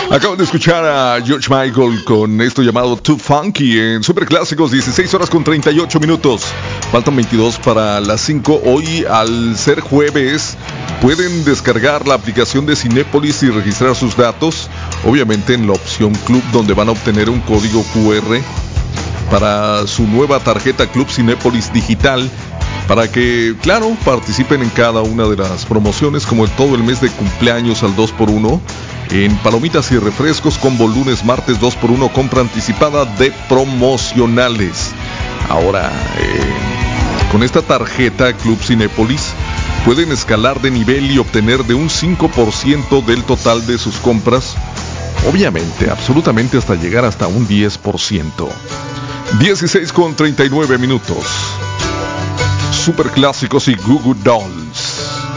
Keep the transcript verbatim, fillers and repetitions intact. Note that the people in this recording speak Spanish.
Acaban de escuchar a George Michael con esto llamado Too Funky en Superclásicos, dieciséis horas con treinta y ocho minutos. Faltan veintidós para las cinco. Hoy, al ser jueves, pueden descargar la aplicación de Cinépolis y registrar sus datos, obviamente en la opción Club, donde van a obtener un código Q R para su nueva tarjeta Club Cinépolis Digital, para que, claro, participen en cada una de las promociones, como en todo el mes de cumpleaños al dos por uno, en palomitas y refrescos, combo lunes, martes dos por uno, compra anticipada de promocionales. Ahora, eh, con esta tarjeta Club Cinépolis pueden escalar de nivel y obtener de un cinco por ciento del total de sus compras, obviamente, absolutamente, hasta llegar hasta un diez por ciento. dieciséis con treinta y nueve minutos. Superclásicos y Goo Goo Doll.